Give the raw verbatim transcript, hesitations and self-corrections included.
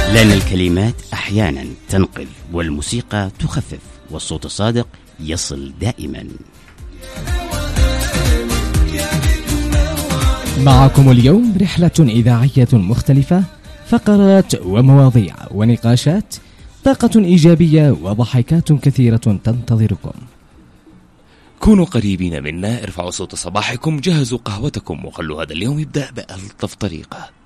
لأن الكلمات أحيانا تنقذ والموسيقى تخفف والصوت الصادق يصل دائما. معكم اليوم رحلة إذاعية مختلفة، فقرات ومواضيع ونقاشات، طاقة إيجابية وضحكات كثيرة تنتظركم. كونوا قريبين منا، ارفعوا صوت صباحكم، جهزوا قهوتكم وخلوا هذا اليوم يبدأ بألطف طريقة.